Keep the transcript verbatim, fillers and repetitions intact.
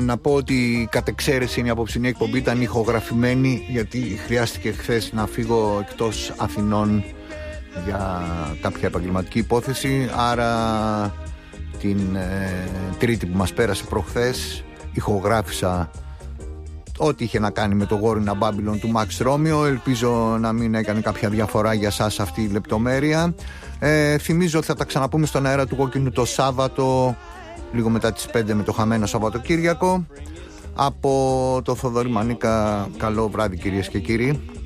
να πω ότι κατ' εξαίρεση η απόψινή εκπομπή ήταν ηχογραφημένη, γιατί χρειάστηκε χθες να φύγω εκτός Αθηνών για κάποια επαγγελματική υπόθεση. Άρα την ε, Τρίτη που μας πέρασε προχθές ηχογράφησα ό,τι είχε να κάνει με το War in a Babylon του Max Romeo. Ελπίζω να μην έκανε κάποια διαφορά για σας αυτή η λεπτομέρεια. ε, Θυμίζω ότι θα τα ξαναπούμε στον αέρα του Κόκκινου το Σάββατο λίγο μετά τις πέντε με το χαμένο Σαββατοκύριακο. Από το Θοδωρή Μανίκα, καλό βράδυ κυρίες και κύριοι.